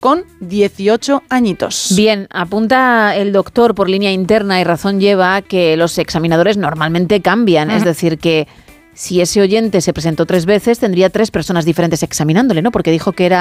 con 18 añitos. Bien, apunta el doctor por línea interna y razón lleva que los examinadores normalmente cambian, es decir, que si ese oyente se presentó 3 veces, tendría 3 personas diferentes examinándole, ¿no? Porque dijo que era